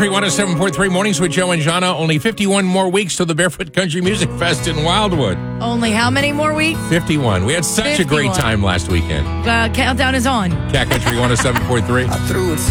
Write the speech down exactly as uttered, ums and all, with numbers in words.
Country one oh seven point three Mornings with Joe and Jana. Only fifty-one more weeks till the Barefoot Country Music Fest in Wildwood. Only how many more weeks? fifty-one. We had such fifty-one. a great time last weekend. Uh, countdown is on. Cat Country one oh seven point three. I threw a